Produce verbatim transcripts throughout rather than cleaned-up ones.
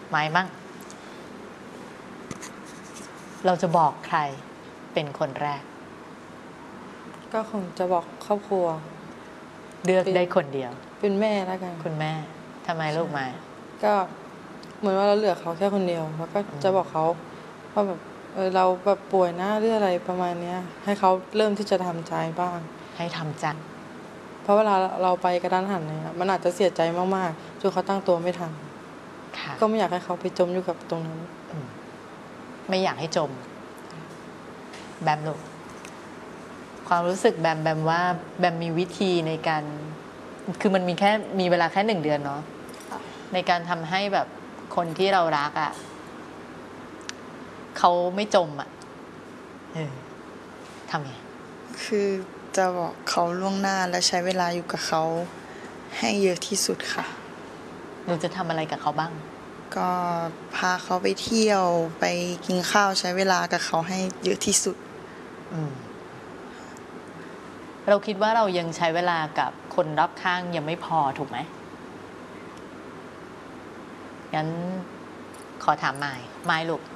ไม้มั่งเราจะบอกใครเป็นคนแรกก็คงจะบอกครอบครัวเลือกได้คนเดียวเป็นแม่แล้วกันคุณแม่ทำไมลูกไม้ก็เหมือนว่าเราเหลือเขาแค่คนเดียวแล้วก็จะบอกเขาว่าแบบเออเราแบบป่วยนะหรืออะไรประมาณนี้ให้เขาเริ่มที่จะทำใจบ้างให้ทำใจเพราะเวลาเราไปกระทันหันเนี่ยมันอาจจะเสียใจมากๆจนเขาตั้งตัวไม่ทันก็ไม่อยากให้เขาไปจมอยู่กับตรงนั้นไม่อยากให้จมแบมลูกความรู้สึกแบมแบมว่าแบมมีวิธีในการคือมันมีแค่มีเวลาแค่หนึ่งเดือนเนาะในการทำให้แบบคนที่เรารักอ่ะเขาไม่จมอ่ะเออทำไงคือจะบอกเขาล่วงหน้าและใช้เวลาอยู่กับเขาให้เยอะที่สุดค่ะหนูจะทำอะไรกับเขาบ้างก็พาเขาไปเที่ยวไปกินข้าวใช้เวลากับเขาให้เยอะที่สุดอืมเราคิดว่าเรายังใช้เวลากับคนรอบข้างยังไม่พอถูกไหมงั้นขอถามไมค์ไมค์ลูก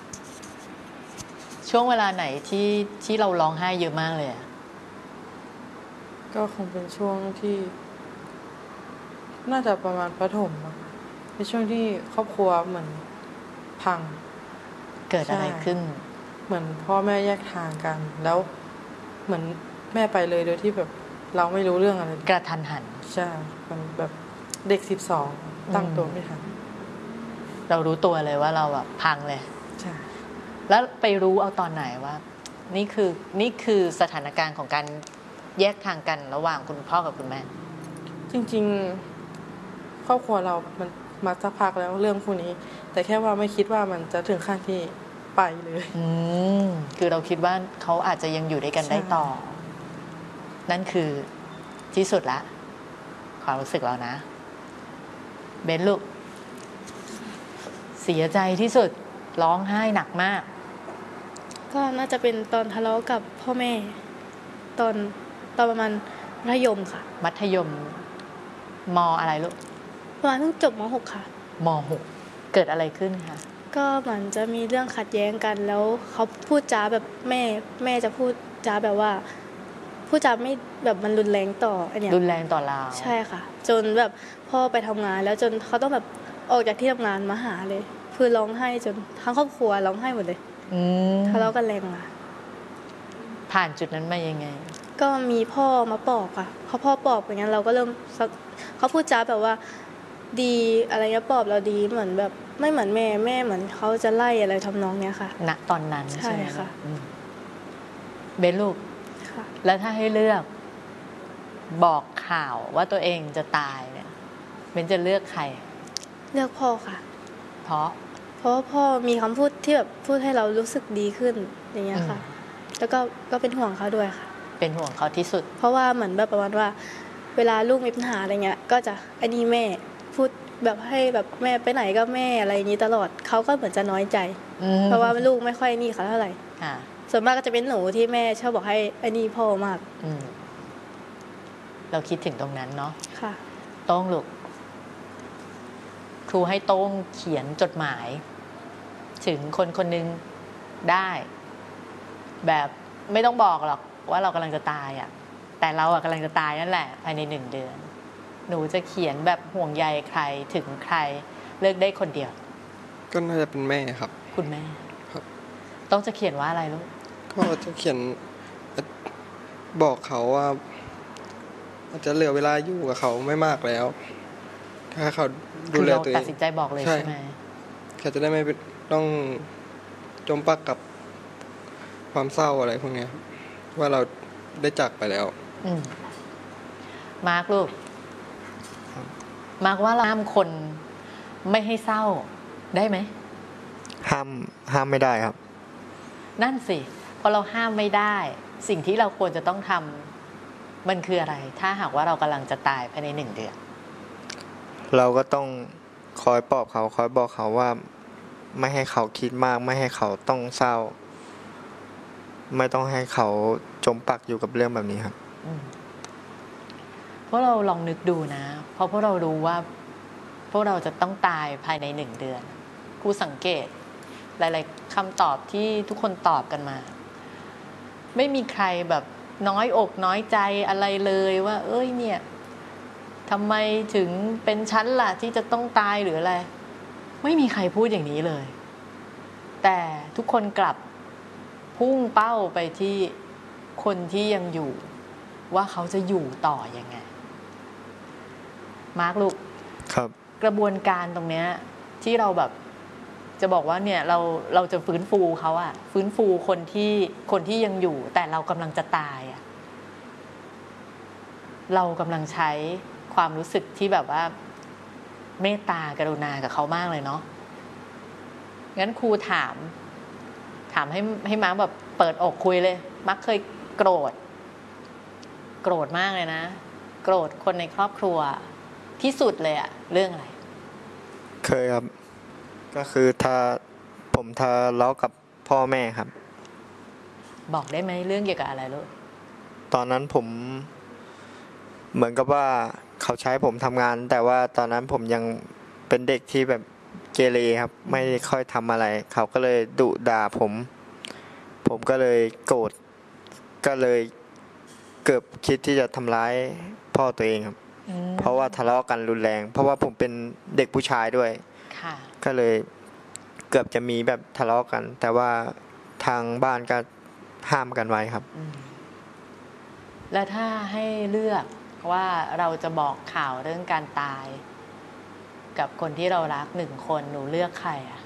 ช่วงเวลาไหนที่ที่เราร้องไห้เยอะมากเลยอ่ะก็คงเป็นช่วงที่น่าจะประมาณประถมในช่วงที่ครอบครัวเหมือนพังเกิดอะไรขึ้นเหมือนพ่อแม่แยกทางกันแล้วเหมือนแม่ไปเลยโดยที่แบบเราไม่รู้เรื่องอะไรกระทันหันใช่มันแบบเด็กสิบสองตั้งตัวไม่ทันเรารู้ตัวเลยว่าเราแบบพังเลยใช่แล้วไปรู้เอาตอนไหนว่านี่คือนี่คือสถานการณ์ของการแยกทางกันระหว่างคุณพ่อกับคุณแม่จริงๆครอบครัวเรามันมาสักพักแล้วเรื่องพวกนี้แต่แค่ว่าไม่คิดว่ามันจะถึงขั้นที่ไปเลยอืมคือเราคิดว่าเขาอาจจะยังอยู่ด้วยกันได้ต่อนั่นคือที่สุดละความรู้สึกเรานะเบนลูกเสียใจที่สุดร้องไห้หนักมากก็น่าจะเป็นตอนทะเลาะกับพ่อแม่ตอนตอนประมาณมัธยมค่ะมัธยมมอะไรลูกประมาณเพิ่งจบม หก ค่ะม หก เกิดอะไรขึ้นคะก็เหมือนจะมีเรื่องขัดแย้งกันแล้วเขาพูดจาแบบแม่แม่จะพูดจาแบบว่าพูดจาไม่แบบมันรุนแรงต่ออันเนี้ยรุนแรงต่อเราใช่ค่ะจนแบบพ่อไปทำงานแล้วจนเขาต้องแบบออกจากที่ทำงานมาหาเลยคือร้องไห้จนทั้งครอบครัวร้องไห้หมดเลยทะเลาะกันแรงอ่ะผ่านจุดนั้นมายังไงก็มีพ่อมาปลอบค่ะพอพ่อปลอบอย่างนั้นเราก็เริ่มเขาพูดจาแบบว่าดีอะไรเงี้ยปลอบเราดีเหมือนแบบไม่เหมือนแม่แม่เหมือนเขาจะไล่อะไรทำนองเนี้ยค่ะณตอนนั้นใช่ไหมค่ะเบนลูกแล้วถ้าให้เลือกบอกข่าวว่าตัวเองจะตายเนี่ยเบนจะเลือกใครเลือกพ่อค่ะเพราะเพราะว่าพ่อมีคำพูดที่แบบพูดให้เรารู้สึกดีขึ้นอย่างเงี้ยค่ะแล้วก็ก็เป็นห่วงเขาด้วยค่ะเป็นห่วงเขาที่สุดเพราะว่าเหมือนแบบประมาณว่าเวลาลูกมีปัญหาอะไรเงี้ยก็จะไอ้นี่แม่พูดแบบให้แบบแม่ไปไหนก็แม่อะไรอย่างนี้ตลอดเขาก็เหมือนจะน้อยใจเพราะว่าลูกไม่ค่อยนี่เขาเท่าไหร่ส่วนมากก็จะเป็นหนูที่แม่ชอบบอกให้ไอ้นี่พ่อมากเราคิดถึงตรงนั้นเนาะค่ะโต้งลูกครูให้โต้งเขียนจดหมายถึงคนคนนึงได้แบบไม่ต้องบอกหรอกว่าเรากำลังจะตายอ่ะแต่เราอ่ะกำลังจะตายนั่นแหละภายในหนึ่งเดือนหนูจะเขียนแบบห่วงใยใครถึงใครเลือกได้คนเดียวก็น่าจะเป็นแม่ครับคุณแม่ครับต้องจะเขียนว่าอะไรลูกก็จะเขียนบอกเขาว่าอาจจะเหลือเวลาอยู่กับเขาไม่มากแล้วถ้าเขาดูแลตัวเองตัดสินใจบอกเลยใช่ไหมเขาจะได้ไม่ต้องจมปักกับความเศร้าอะไรพวกนี้ว่าเราได้จากไปแล้วมาร์คลูกมาร์คว่าห้ามคนไม่ให้เศร้าได้ไหมห้ามห้ามไม่ได้ครับนั่นสิพอเราห้ามไม่ได้สิ่งที่เราควรจะต้องทำมันคืออะไรถ้าหากว่าเรากำลังจะตายภายในหนึ่งเดือนเราก็ต้องคอยปลอบเขาคอยบอกเขาว่าไม่ให้เขาคิดมากไม่ให้เขาต้องเศร้าไม่ต้องให้เขาจมปักอยู่กับเรื่องแบบนี้ครับเพราะเราลองนึกดูนะเพราะพวกเรารู้ว่าพวกเราจะต้องตายภายในหนึ่งเดือนครูสังเกตหลายๆคำตอบที่ทุกคนตอบกันมา ไม่มีใครแบบน้อยอกน้อยใจอะไรเลยว่า เอ้ยเนี่ยทำไมถึงเป็นชั้นล่ะที่จะต้องตายหรืออะไรไม่มีใครพูดอย่างนี้เลย แต่ทุกคนกลับพุ่งเป้าไปที่คนที่ยังอยู่ว่าเขาจะอยู่ต่อยังไงมาร์คลูกครับกระบวนการตรงเนี้ยที่เราแบบจะบอกว่าเนี่ยเราเราจะฟื้นฟูเขาอะฟื้นฟูคนที่คนที่ยังอยู่แต่เรากำลังจะตายอะเรากำลังใช้ความรู้สึกที่แบบว่าเมตตากรุณากับเขามากเลยเนาะงั้นครูถามถามให้ให้มาร์คแบบเปิดอกคุยเลยมาร์คเคยโกรธโกรธมากเลยนะโกรธคนในครอบครัวที่สุดเลยอะเรื่องอะไรเคยครับก็คือถ้าผมทะเลาะกับพ่อแม่ครับบอกได้ไหมเรื่องเกี่ยวกับอะไรลูกตอนนั้นผมเหมือนกับว่าเขาใช้ผมทำงาน แต่ว่าตอนนั้นผมยังเป็นเด็กที่แบบเกเรครับไม่ค่อยทำอะไร เขาก็เลยดุด่าผม ผมก็เลยโกรธก็เลยเกือบคิดที่จะทำร้ายพ่อตัวเองครับเพราะว่าทะเลาะกันรุนแรง เพราะว่าผมเป็นเด็กผู้ชายด้วยก็เลยเกือบจะมีแบบทะเลาะกัน แต่ว่าทางบ้านก็ห้ามกันไว้ครับแล้วถ้าให้เลือกว่าเราจะบอกข่าวเรื่องการตายกับคนที่เรารักหนึ่งคนหนูเลือกใครอ่ะ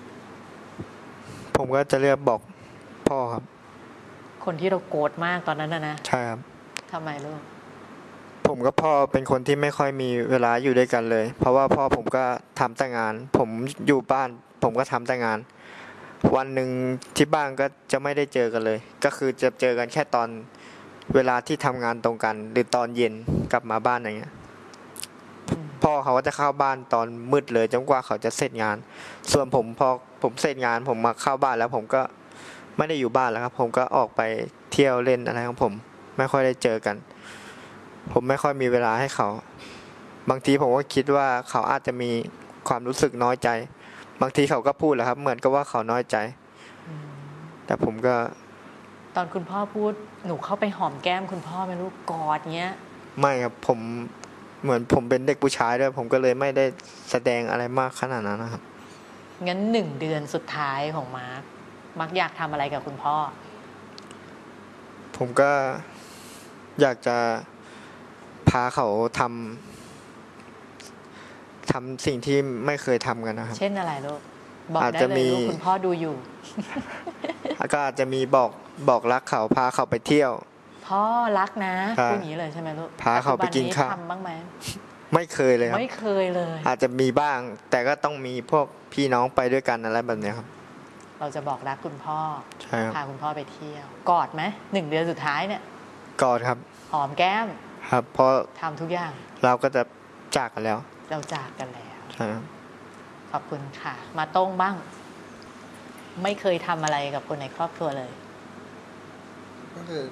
ผมก็จะเลือกบอกพ่อครับคนที่เราโกรธมากตอนนั้นนะนะใช่ครับทำไมลูกผมกับพ่อเป็นคนที่ไม่ค่อยมีเวลาอยู่ด้วยกันเลยเพราะว่าพ่อผมก็ทำแต่งานผมอยู่บ้านผมก็ทำแต่งานวันหนึ่งที่บ้านก็จะไม่ได้เจอกันเลยก็คือจะเจอกันแค่ตอนเวลาที่ทำงานตรงกันหรือตอนเย็นกลับมาบ้านอย่างเงี้ยพ่อเขาก็จะเข้าบ้านตอนมืดเลยจนกว่าเขาจะเสร็จงานส่วนผมพอผมเสร็จงานผมมาเข้าบ้านแล้วผมก็ไม่ได้อยู่บ้านแล้วครับผมก็ออกไปเที่ยวเล่นอะไรของผมไม่ค่อยได้เจอกันผมไม่ค่อยมีเวลาให้เขาบางทีผมก็คิดว่าเขาอาจจะมีความรู้สึกน้อยใจบางทีเขาก็พูดแหละครับเหมือนกับว่าเขาน้อยใจแต่ผมก็ตอนคุณพ่อพูดหนูเข้าไปหอมแก้มคุณพ่อไหมลูกกอดเงี้ยไม่ครับผมเหมือนผมเป็นเด็กผู้ชายด้วยผมก็เลยไม่ได้แสดงอะไรมากขนาดนั้นนะครับงั้นหนึ่งเดือนสุดท้ายของมาร์คมาร์คอยากทำอะไรกับคุณพ่อผมก็อยากจะพาเขาทำทำสิ่งที่ไม่เคยทำกันนะครับเช่นอะไรลูกบอกได้เลยลูกคุณพ่อดูอยู่ก็อาจจะมีบอกบอกรักเขาพาเขาไปเที่ยวพ่อรักนะพูดอย่างนี้เลยใช่ไหมลูกพาเขาไปกินข้าวทำบ้างไหมไม่เคยเลยครับไม่เคยเลยอาจจะมีบ้างแต่ก็ต้องมีพวกพี่น้องไปด้วยกันอะไรแบบนี้ครับเราจะบอกรักคุณพ่อใช่พาคุณพ่อไปเที่ยวกอดไหมหนึ่งเดือนสุดท้ายเนี่ยกอดครับหอมแก้มครับเพราะทำทุกอย่างเราก็จะจากกันแล้วเราจากกันแล้วใช่ครับขอบคุณค่ะมาโต้งบ้างไม่เคยทำอะไรกับคนในครอบครัวเลยก็คือ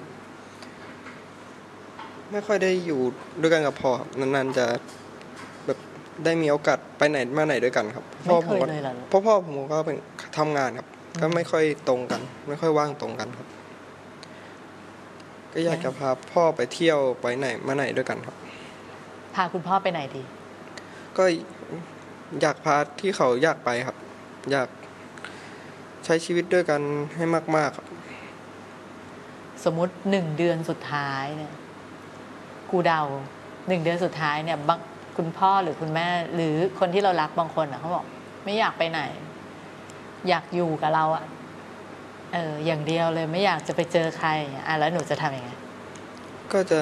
ไม่ค่อยได้อยู่ด้วยกันกับพ่อนานๆจะแบบได้มีโอกาสไปไหนมาไหนด้วยกันครับไม่เคยเลยเหรอเพราะพ่อผมก็เป็นทำงานครับก็ไม่ค่อยตรงกันไม่ค่อยว่างตรงกันครับก็อยากจะพาพ่อไปเที่ยวไปไหนมาไหนด้วยกันครับพาคุณพ่อไปไหนดีก็อยากพาที่เขาอยากไปครับอยากใช้ชีวิตด้วยกันให้มากๆครับสมมุติหนึ่งเดือนสุดท้ายเนี่ยกูเดาหนึ่งเดือนสุดท้ายเนี่ยบางคุณพ่อหรือคุณแม่หรือคนที่เรารักบางคนอ่ะเขาบอกไม่อยากไปไหนอยากอยู่กับเราอ่ะเอออย่างเดียวเลยไม่อยากจะไปเจอใครอ่ะแล้วหนูจะทำยังไงก็จะ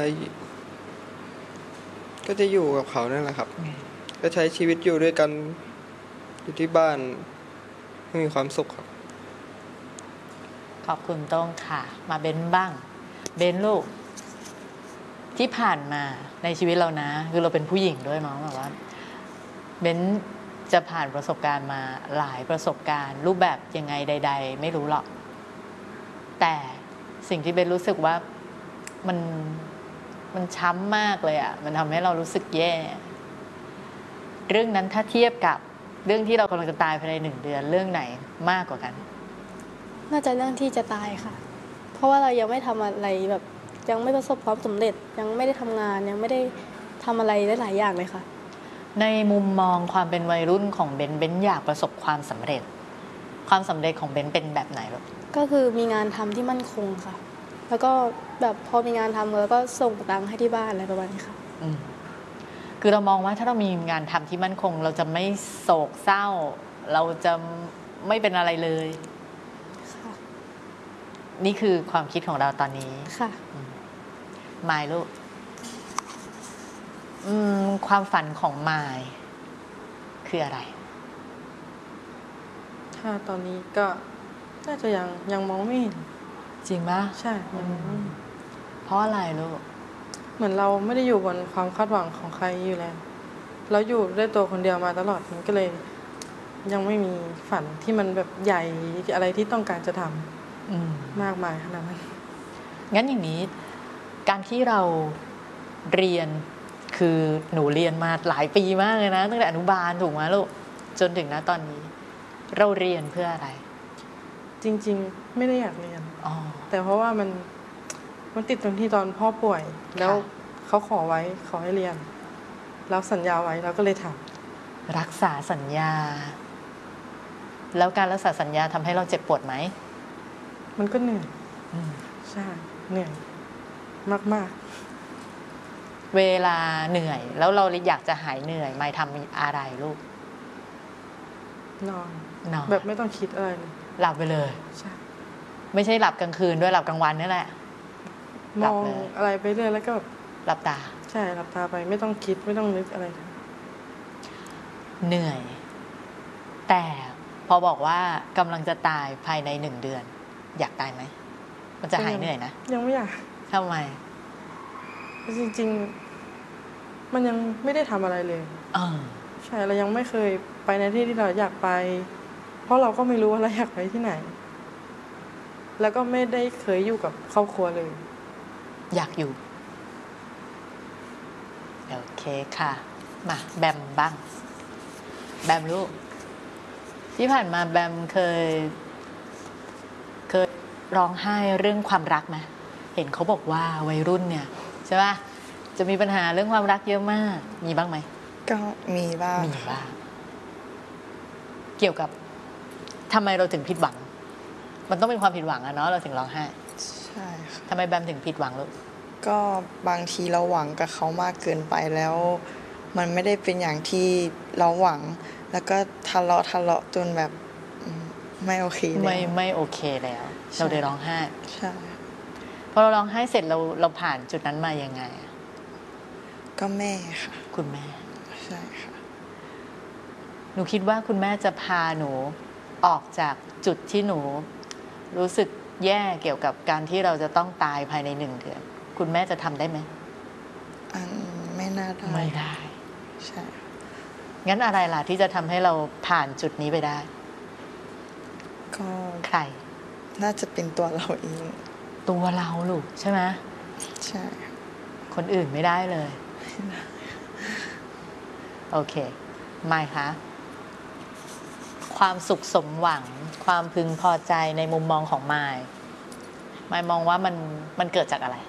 ก็จะอยู่กับเขานั่นแหละครับก็ใช้ชีวิตอยู่ด้วยกันอยู่ที่บ้านให้มีความสุขครับขอบคุณต้องค่ะมาเบนบ้างเบนลูกที่ผ่านมาในชีวิตเรานะคือเราเป็นผู้หญิงด้วยมั้งแบบว่าเบนจะผ่านประสบการณ์มาหลายประสบการณ์รูปแบบยังไงใดๆไม่รู้หรอกแต่สิ่งที่เบนรู้สึกว่ามันมันช้ำมากเลยอ่ะมันทำให้เรารู้สึกแย่เรื่องนั้นถ้าเทียบกับเรื่องที่เรากำลังจะตายภายในหนึ่งเดือนเรื่องไหนมากกว่ากันน่าจะเรื่องที่จะตายค่ะ เพราะว่าเรายังไม่ทำอะไรแบบยังไม่ประสบความสำเร็จยังไม่ได้ทำงานยังไม่ได้ทำอะไรได้หลายอย่างเลยค่ะในมุมมองความเป็นวัยรุ่นของเบนเบนอยากประสบความสำเร็จ ความสำเร็จของเบนเป็นแบบไหนลูกก็คือมีงานทำที่มั่นคงค่ะ แล้วก็แบบพอมีงานทำแล้วก็ส่งตังค์ให้ที่บ้านอะไรประมาณนี้ค่ะอืมคือเรามองว่าถ้าเรามีงานทำที่มั่นคง เราจะไม่โศกเศร้า เราจะไม่เป็นอะไรเลยค่ะนี่คือความคิดของเราตอนนี้ค่ะมายลูกอืมความฝันของมายคืออะไรถ้าตอนนี้ก็น่าจะยังยังมองไม่เห็นจริงปะใช่ยังมองไม่เห็นเพราะอะไรลูกเหมือนเราไม่ได้อยู่บนความคาดหวังของใครอยู่แล้วเราอยู่ด้วยตัวคนเดียวมาตลอดมันก็เลย ยังไม่มีฝันที่มันแบบใหญ่อะไรที่ต้องการจะทอืมำมากมายขนาดนั้นงั้นอย่างนี้การที่เราเรียนคือหนูเรียนมาหลายปีมากเลยนะตั้งแต่อนุบาลถูกไหมลูกจนถึงณตอนนี้ เราเรียนเพื่ออะไรจริง ๆ ไม่ได้อยากเรียนอ๋อแต่เพราะว่ามันมันติดตรงที่ตอนพ่อป่วย แล้วค่ะเขาขอไว้ขอให้เรียนแล้วสัญญาไว้เราก็เลยทำรักษาสัญญา แล้วการรักษาสัญญาทำให้เราเจ็บปวดไหมมันก็เหนื่อยอืมใช่เหนื่อยมากเวลาเหนื่อย แล้วเราอยากจะหายเหนื่อยไม่ทำอะไรลูกๆนอนนอนแบบไม่ต้องคิดอะไรเลยหลับไปเลยใช่ไม่ใช่หลับกลางคืนด้วยหลับกลางวันนี่แหละมหลับองเลยอะไรไปเรื่อยแล้วก็แบบหลับตาใช่หลับตาไปไม่ต้องคิดไม่ต้องนึกอะไรทั้งเหนื่อย แต่พอบอกว่ากำลังจะตายภายในหนึ่งเดือน อยากตายไหม มันจะหายเหนื่อยนะยังไม่อยากทำไมจริง ๆ มันยังไม่ได้ทำอะไรเลยเออใช่เรายังไม่เคยไปในที่ที่เราอยากไป เพราะเราก็ไม่รู้ว่าเราอยากไปที่ไหน แล้วก็ไม่ได้เคยอยู่กับครอบครัวเลยอยากอยู่ โอเคค่ะ มาแบมบ้าง แบมลูก ที่ผ่านมาแบมเคย เคยร้องไห้เรื่องความรักไหมเห็นเขาบอกว่าวัยรุ่นเนี่ยใช่ป่ะจะมีปัญหาเรื่องความรักเยอะมาก มีบ้างไหมก็มีบ้างมีบ้าง เกี่ยวกับทำไมเราถึงผิดหวัง มันต้องเป็นความผิดหวังอะเนาะเราถึงร้องไห้ใช่ค่ะทำไมแบมถึงผิดหวังลูกก็บางทีเราหวังกับเขามากเกินไปแล้ว มันไม่ได้เป็นอย่างที่เราหวัง แล้วก็ทะเลาะทะเลาะจนแบบอืมไม่โอเคแล้วไม่ไม่โอเคแล้วใช่เราเลยร้องไห้ใช่พอเราร้องไห้เสร็จเราเราผ่านจุดนั้นมายังไงอะก็แม่ค่ะคุณแม่ใช่ค่ะหนูคิดว่าคุณแม่จะพาหนูออกจากจุดที่หนู รู้สึกแย่เกี่ยวกับการที่เราจะต้องตายภายในหนึ่งเดือน คุณแม่จะทำได้ไหมอันไม่น่าได้ไม่ได้ใช่งั้นอะไรล่ะที่จะทำให้เราผ่านจุดนี้ไปได้ก็ใครน่าจะเป็นตัวเราเองตัวเราลูกใช่ไหมใช่ค่ะคนอื่นไม่ได้เลย โอเค ไม่คะ ความสุขสมหวัง ความพึงพอใจในมุมมองของมายมายมองว่ามันมันเกิดจากอะไร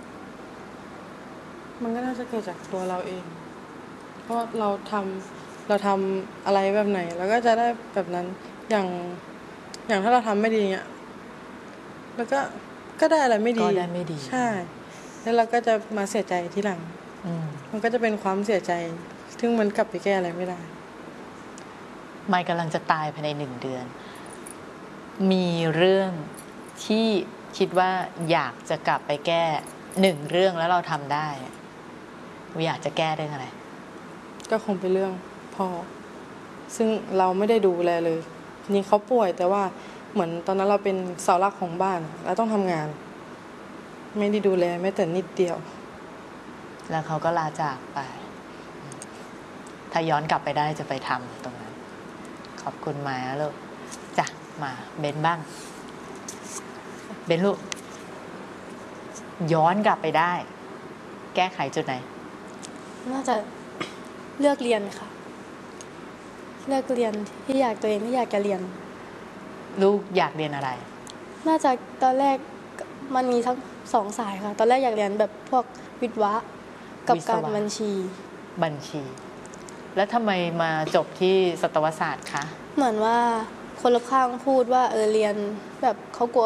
มันก็น่าจะเกิดจากตัวเราเอง เพราะเราทำเราทำอะไรแบบไหนเราก็จะได้แบบนั้น อย่างอย่างถ้าเราทำไม่ดีเงี้ยแล้วก็ก็ได้อะไรไม่ดีก็ได้ไม่ดีใช่ แล้วเราก็จะมาเสียใจทีหลังอืมมันก็จะเป็นความเสียใจ ซึ่งมันกลับไปแก้อะไรไม่ได้มายกำลังจะตายภายในหนึ่งเดือน มีเรื่องที่คิดว่าอยากจะกลับไปแก้หนึ่งเรื่องแล้วเราทำได้อยากจะแก้เรื่องอะไรก็คงเป็นเรื่องพ่อ ซึ่งเราไม่ได้ดูแลเลย นี่เขาป่วยแต่ว่าเหมือนตอนนั้นเราเป็นเสาหลักของบ้านเราต้องทำงาน ไม่ได้ดูแลแม้แต่นิดเดียวแล้วเขาก็ลาจากไป ถ้าย้อนกลับไปได้จะไปทำตรงนั้น ขอบคุณมาลูกจ้ะมาเบนบ้าง เบนลูก ย้อนกลับไปได้ แก้ไขจุดไหนน่าจะเลือกเรียนค่ะเเลือกเรียนที่อยากตัวเองที่อยากจะเรียนลูกอยากเรียนอะไรน่าจะตอนแรกมันมีทั้งสองสายค่ะ ตอนแรกอยากเรียนแบบพวกวิทย์วะกับวิศการวะบัญชีบัญชี แล้วทำไมมาจบที่สัตวศาสตร์คะเหมือนว่าคนรอบข้างพูดว่าเออเรียนแบบเขากลัว